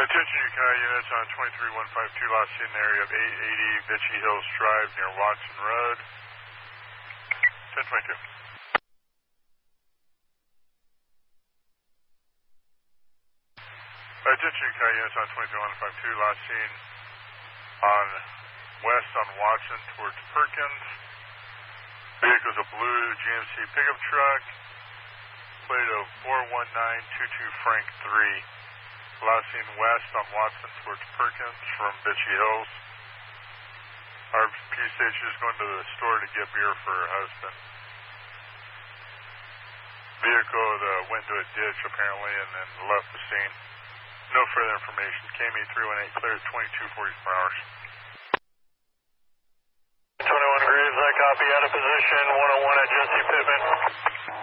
Attention Yukon units on 23152, last seen area of 880 Bitchy Hills Drive near Watson Road. 1022. Attention Yukon units on 23152, last seen on west on Watson towards Perkins. Vehicle is a blue GMC pickup truck. Plate of 41922 Frank 3. Last seen west on Watson towards Perkins from Bitchy Hills. Our P station is going to the store to get beer for her husband. Vehicle went into a ditch apparently and then left the scene. No further information. KME 318 clear at 2244 hours. 21 Graves, I copy out of position 101 at Jesse Pittman.